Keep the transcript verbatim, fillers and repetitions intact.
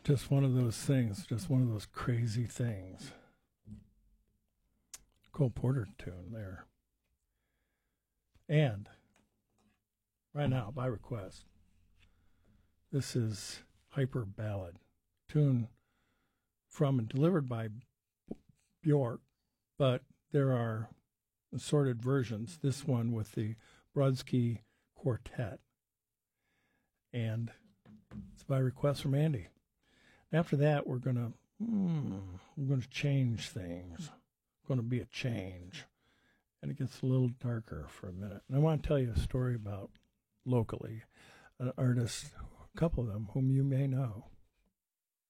Just one of those things, just one of those crazy things. Cole Porter tune there. And right now, by request, this is Hyper Ballad, tune from and delivered by Bjork, but there are assorted versions. This one with the Brodsky Quartet, and it's by request from Andy. After that, we're gonna hmm, we're gonna change things. It's going to be a change, and it gets a little darker for a minute. And I want to tell you a story about locally an artist, a couple of them whom you may know.